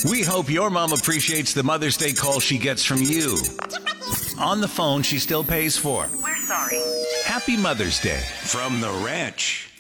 We hope your mom appreciates the Mother's Day call she gets from you. On the phone she still pays for. We're sorry. Happy Mother's Day from the ranch.